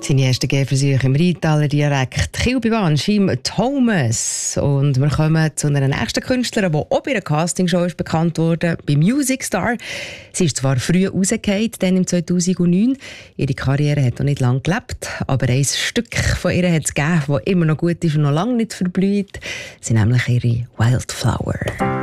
Seine ersten Gehversuche im Rheintaler Dialekt. Kilbywan, Schim Thomas. Und wir kommen zu einer nächsten Künstlerin, die auch bei einer Castingshow ist bekannt wurde, bei Music Star. Sie ist zwar früh rausgefallen, dann im 2009. Ihre Karriere hat noch nicht lange gelebt, aber ein Stück von ihr hat es gegeben, das immer noch gut ist und noch lange nicht verblüht. Sie nämlich ihre Wildflower.